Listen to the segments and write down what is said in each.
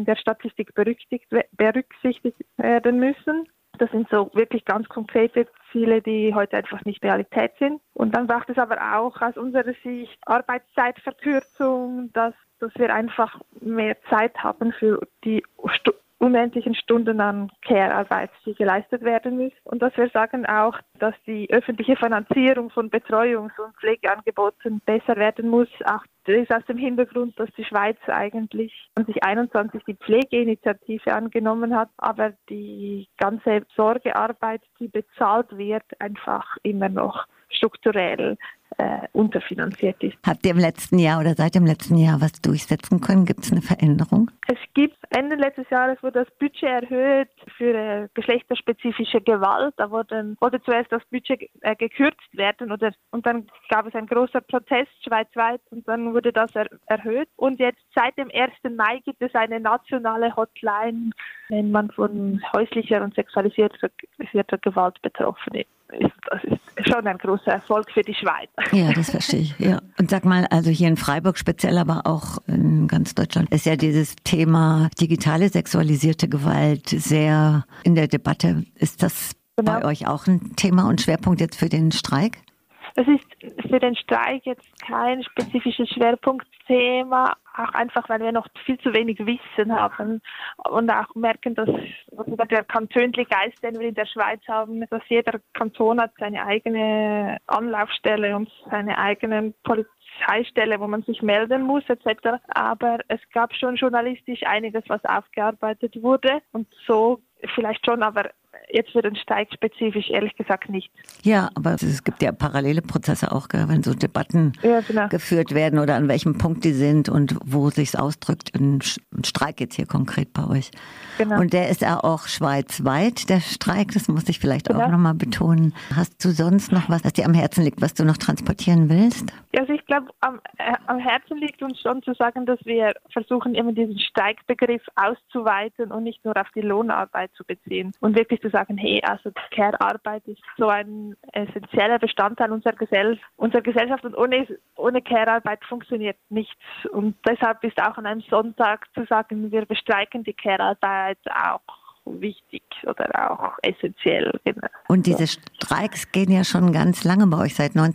der Statistik berücksichtigt werden müssen. Das sind so wirklich ganz konkrete Ziele, die heute einfach nicht Realität sind. Und dann braucht es aber auch aus unserer Sicht Arbeitszeitverkürzung, dass wir einfach mehr Zeit haben für die unendlichen Stunden an Care-Arbeit, die geleistet werden muss. Und dass wir sagen auch, dass die öffentliche Finanzierung von Betreuungs- und Pflegeangeboten besser werden muss. Auch das aus dem Hintergrund, dass die Schweiz eigentlich 2021 die Pflegeinitiative angenommen hat, aber die ganze Sorgearbeit, die bezahlt wird, einfach immer noch strukturell unterfinanziert ist. Habt ihr im letzten Jahr oder seit dem letzten Jahr was durchsetzen können? Gibt es eine Veränderung? Es gibt Ende letztes Jahres wurde das Budget erhöht für geschlechterspezifische Gewalt. Da wollte zuerst das Budget gekürzt werden und dann gab es einen großen Protest schweizweit und dann wurde das erhöht. Und jetzt seit dem 1. Mai gibt es eine nationale Hotline, wenn man von häuslicher und sexualisierter Gewalt betroffen ist. Das ist schon ein großer Erfolg für die Schweiz. Ja, das verstehe ich. Ja. Und sag mal, also hier in Freiburg speziell, aber auch in ganz Deutschland ist ja dieses Thema digitale sexualisierte Gewalt sehr in der Debatte. Ist das bei euch auch ein Thema und Schwerpunkt jetzt für den Streik? Es ist für den Streik jetzt kein spezifisches Schwerpunktthema, auch einfach, weil wir noch viel zu wenig Wissen haben und auch merken, dass der kantonliche Geist, den wir in der Schweiz haben, dass jeder Kanton hat seine eigene Anlaufstelle und seine eigene Polizeistelle, wo man sich melden muss etc. Aber es gab schon journalistisch einiges, was aufgearbeitet wurde und so vielleicht schon, aber jetzt für den Streik spezifisch ehrlich gesagt nicht. Ja, aber es gibt ja parallele Prozesse auch, wenn so Debatten geführt werden oder an welchem Punkt die sind und wo sich's ausdrückt. Ein Streik jetzt hier konkret bei euch. Genau. Und der ist ja auch schweizweit, der Streik, das muss ich vielleicht auch nochmal betonen. Hast du sonst noch was dir am Herzen liegt, was du noch transportieren willst? Ja, also ich glaube, am Herzen liegt uns schon zu sagen, dass wir versuchen, immer diesen Streikbegriff auszuweiten und nicht nur auf die Lohnarbeit zu beziehen und wirklich zu sagen, hey, also Care-Arbeit ist so ein essentieller Bestandteil unserer Gesellschaft und ohne Care-Arbeit funktioniert nichts. Und deshalb ist auch an einem Sonntag zu sagen, wir bestreiken die Care-Arbeit auch wichtig oder auch essentiell. Genau. Und diese Streiks gehen ja schon ganz lange bei euch, seit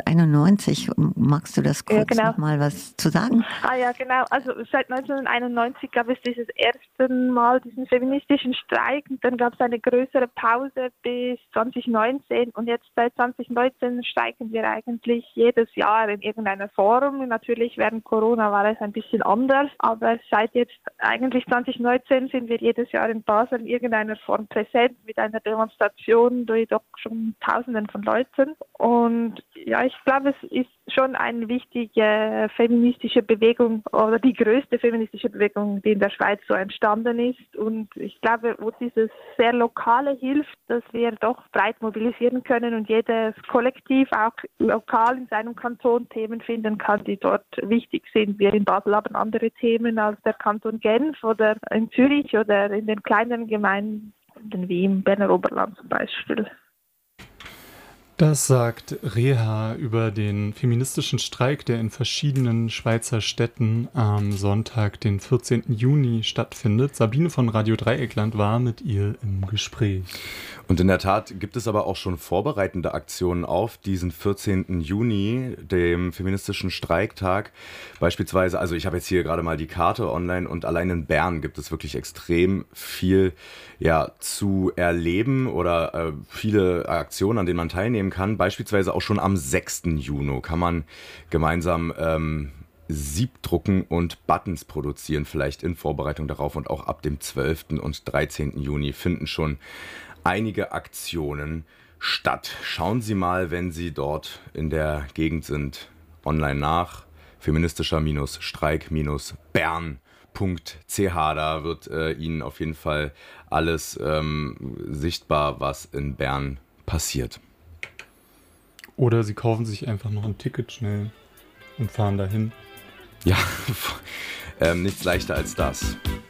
1991. Magst du das kurz noch mal was zu sagen? Ja, genau. Also seit 1991 gab es dieses erste Mal diesen feministischen Streik und dann gab es eine größere Pause bis 2019 und jetzt seit 2019 streiken wir eigentlich jedes Jahr in irgendeiner Form. Natürlich während Corona war es ein bisschen anders, aber seit jetzt eigentlich 2019 sind wir jedes Jahr in Basel in irgendeiner Form präsent mit einer Demonstration durch doch schon Tausenden von Leuten. Und ja, ich glaube, es ist schon eine wichtige feministische Bewegung oder die größte feministische Bewegung, die in der Schweiz so entstanden ist. Und ich glaube, wo dieses sehr Lokale hilft, dass wir doch breit mobilisieren können und jedes Kollektiv auch lokal in seinem Kanton Themen finden kann, die dort wichtig sind. Wir in Basel haben andere Themen als der Kanton Genf oder in Zürich oder in den kleineren Gemeinden wie im Berner Oberland zum Beispiel. Das sagt Reha über den feministischen Streik, der in verschiedenen Schweizer Städten am Sonntag, den 14. Juni stattfindet. Sabine von Radio Dreieckland war mit ihr im Gespräch. Und in der Tat gibt es aber auch schon vorbereitende Aktionen auf diesen 14. Juni, dem feministischen Streiktag. Beispielsweise, also ich habe jetzt hier gerade mal die Karte online und allein in Bern gibt es wirklich extrem viel zu erleben oder viele Aktionen, an denen man teilnehmen kann. Beispielsweise auch schon am 6. Juni kann man gemeinsam Siebdrucken und Buttons produzieren, vielleicht in Vorbereitung darauf. Und auch ab dem 12. und 13. Juni finden schon einige Aktionen statt. Schauen Sie mal, wenn Sie dort in der Gegend sind, online nach. feministischer-streik-bern.ch. Da wird Ihnen auf jeden Fall alles sichtbar, was in Bern passiert. Oder Sie kaufen sich einfach noch ein Ticket schnell und fahren dahin. Ja, nichts leichter als das.